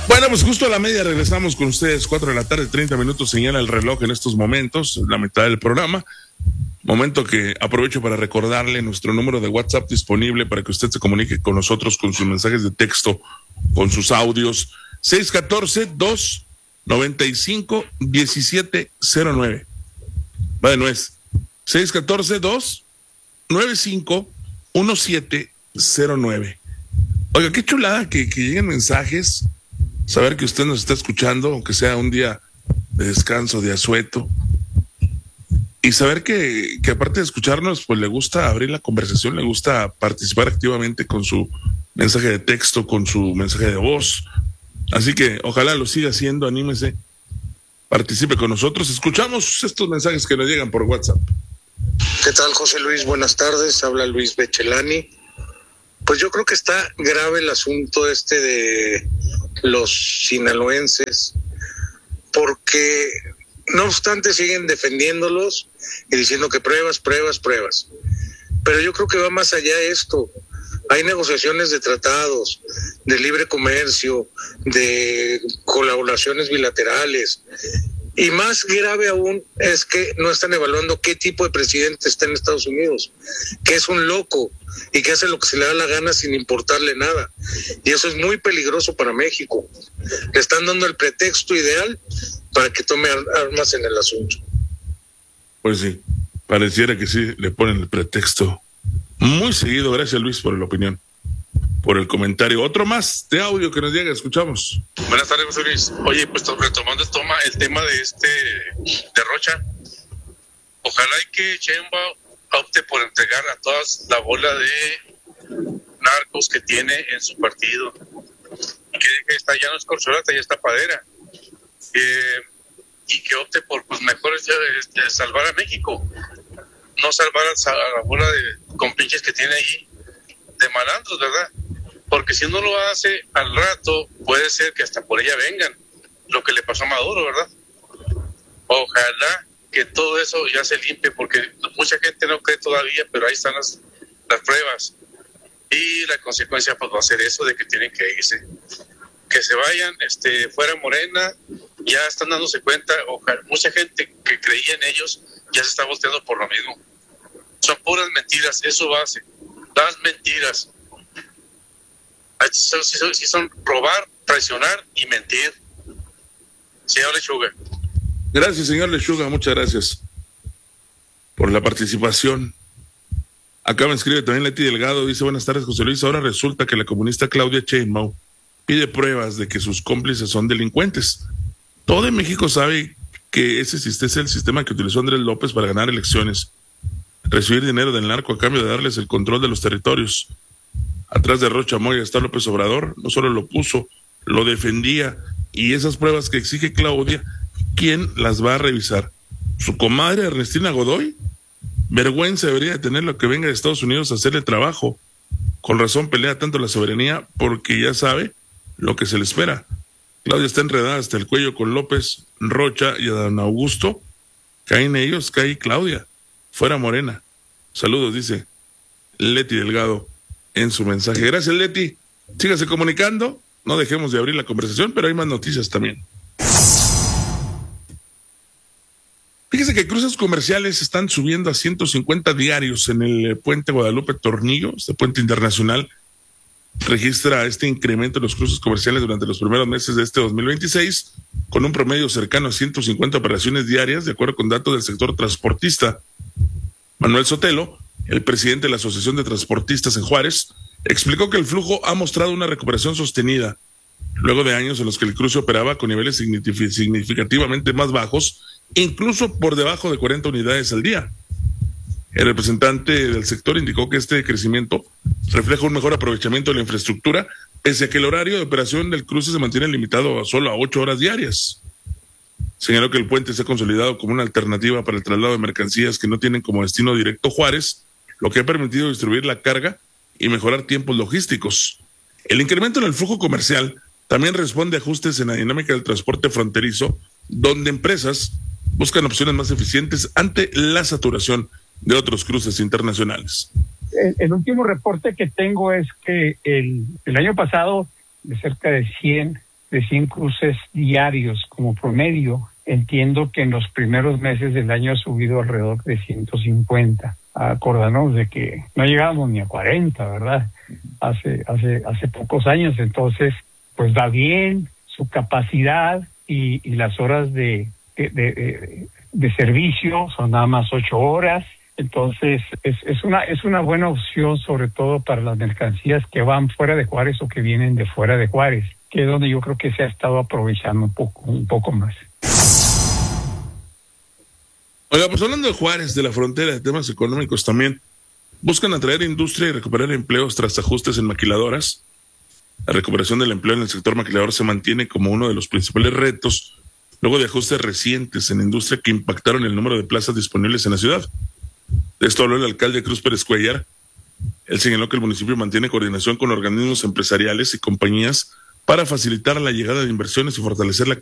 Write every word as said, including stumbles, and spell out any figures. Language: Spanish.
Bueno, pues justo a la media regresamos con ustedes, cuatro de la tarde, treinta minutos, señala el reloj en estos momentos, la mitad del programa. Momento que aprovecho para recordarle nuestro número de WhatsApp disponible para que usted se comunique con nosotros con sus mensajes de texto, con sus audios. seis uno cuatro, dos nueve cinco, uno siete cero nueve. Va de nuez. seis uno cuatro, dos nueve cinco, uno siete cero nueve. Oiga, qué chulada que, que lleguen mensajes. Saber que usted nos está escuchando, aunque sea un día de descanso, de asueto. Y saber que, que aparte de escucharnos, pues le gusta abrir la conversación, le gusta participar activamente con su mensaje de texto, con su mensaje de voz. Así que ojalá lo siga haciendo, anímese, participe con nosotros. Escuchamos estos mensajes que nos llegan por WhatsApp. ¿Qué tal, José Luis? Buenas tardes, habla Luis Bechelani. Pues yo creo que está grave el asunto este de los sinaloenses, porque no obstante siguen defendiéndolos y diciendo que pruebas, pruebas, pruebas. Pero yo creo que va más allá de esto. Hay negociaciones de tratados, de libre comercio, de colaboraciones bilaterales. Y más grave aún es que no están evaluando qué tipo de presidente está en Estados Unidos, que es un loco y que hace lo que se le da la gana sin importarle nada. Y eso es muy peligroso para México. Le están dando el pretexto ideal para que tome armas en el asunto. Pues sí, pareciera que sí le ponen el pretexto muy seguido. Gracias, Luis, por la opinión, por el comentario. Otro más de audio que nos llega, escuchamos. Buenas tardes, José Luis. Oye, pues retomando el, toma, el tema de este de Rocha, ojalá y que Sheinbaum opte por entregar a todas la bola de narcos que tiene en su partido, que, que está ya no es corcholata, ya está padera, eh, y que opte por pues mejores este, salvar a México, no salvar a, a la bola de compinches que tiene ahí de malandros, ¿verdad? Porque si no lo hace al rato, puede ser que hasta por ella vengan, lo que le pasó a Maduro, ¿verdad? Ojalá que todo eso ya se limpie, porque mucha gente no cree todavía, pero ahí están las, las pruebas. Y la consecuencia pues va a ser eso, de que tienen que irse. Que se vayan, este, fuera Morena, ya están dándose cuenta, ojalá, mucha gente que creía en ellos ya se está volteando por lo mismo. Son puras mentiras, es su base, las mentiras. Si son, si son robar, traicionar y mentir. Señor Lechuga. Gracias, señor Lechuga, muchas gracias por la participación. Acá me escribe también Leti Delgado, dice: buenas tardes, José Luis. Ahora resulta que la comunista Claudia Sheinbaum pide pruebas de que sus cómplices son delincuentes. Todo en México sabe que ese es el sistema que utilizó Andrés López para ganar elecciones. Recibir dinero del narco a cambio de darles el control de los territorios. Atrás de Rocha Moya está López Obrador, no solo lo puso, lo defendía. Y esas pruebas que exige Claudia, ¿quién las va a revisar? ¿Su comadre Ernestina Godoy? Vergüenza debería tener lo que venga de Estados Unidos a hacerle trabajo. Con razón pelea tanto la soberanía, porque ya sabe lo que se le espera. Claudia está enredada hasta el cuello con López, Rocha y Adán Augusto. Caen ellos, cae Claudia. Fuera Morena. Saludos, dice Leti Delgado en su mensaje. Gracias, Leti. Sígase comunicando. No dejemos de abrir la conversación, pero hay más noticias también. Fíjese que cruces comerciales están subiendo a ciento cincuenta diarios en el puente Guadalupe Tornillo. Este puente internacional registra este incremento en los cruces comerciales durante los primeros meses de este dos mil veintiséis, con un promedio cercano a ciento cincuenta operaciones diarias, de acuerdo con datos del sector transportista. Manuel Sotelo, el presidente de la Asociación de Transportistas en Juárez, explicó que el flujo ha mostrado una recuperación sostenida, luego de años en los que el cruce operaba con niveles significativamente más bajos, incluso por debajo de cuarenta unidades al día. El representante del sector indicó que este crecimiento refleja un mejor aprovechamiento de la infraestructura, pese a que el horario de operación del cruce se mantiene limitado a solo a ocho horas diarias. Señaló que el puente se ha consolidado como una alternativa para el traslado de mercancías que no tienen como destino directo Juárez, lo que ha permitido distribuir la carga y mejorar tiempos logísticos. El incremento en el flujo comercial también responde a ajustes en la dinámica del transporte fronterizo, donde empresas buscan opciones más eficientes ante la saturación de otros cruces internacionales. El, el último reporte que tengo es que el, el año pasado, de cerca de cien de cien cruces diarios como promedio, entiendo que en los primeros meses del año ha subido alrededor de ciento cincuenta. Acordarnos de que no llegábamos ni a cuarenta, ¿verdad? Hace, hace, hace pocos años, entonces, pues va bien su capacidad y, y las horas de, de, de, de servicio son nada más ocho horas. Entonces, es, es una, es una buena opción, sobre todo para las mercancías que van fuera de Juárez o que vienen de fuera de Juárez, que es donde yo creo que se ha estado aprovechando un poco, un poco más. Oiga, pues hablando de Juárez, de la frontera, de temas económicos también, buscan atraer industria y recuperar empleos tras ajustes en maquiladoras. La recuperación del empleo en el sector maquilador se mantiene como uno de los principales retos, luego de ajustes recientes en la industria que impactaron el número de plazas disponibles en la ciudad. De esto habló el alcalde Cruz Pérez Cuellar. Él señaló que el municipio mantiene coordinación con organismos empresariales y compañías para facilitar la llegada de inversiones y fortalecer la